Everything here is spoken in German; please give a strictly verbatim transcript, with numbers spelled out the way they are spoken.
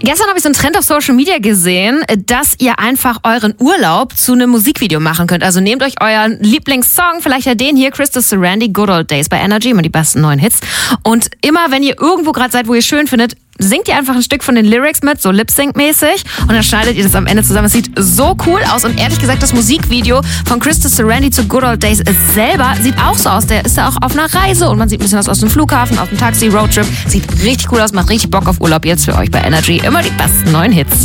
Gestern habe ich so einen Trend auf Social Media gesehen, dass ihr einfach euren Urlaub zu einem Musikvideo machen könnt. Also nehmt euch euren Lieblingssong, vielleicht ja den hier, Krista Sarandon, Good Old Days bei Energy, immer die besten neuen Hits. Und immer, wenn ihr irgendwo gerade seid, wo ihr schön findet, singt ihr einfach ein Stück von den Lyrics mit, so Lip-Sync-mäßig, und dann schneidet ihr das am Ende zusammen. Es sieht so cool aus und ehrlich gesagt, das Musikvideo von Krista Sarandon zu Good Old Days selber sieht auch so aus. Der ist ja auch auf einer Reise und man sieht ein bisschen was aus dem Flughafen, auf dem Taxi, Roadtrip. Sieht richtig cool aus, macht richtig Bock auf Urlaub jetzt für euch bei Energy. Immer die besten neuen Hits.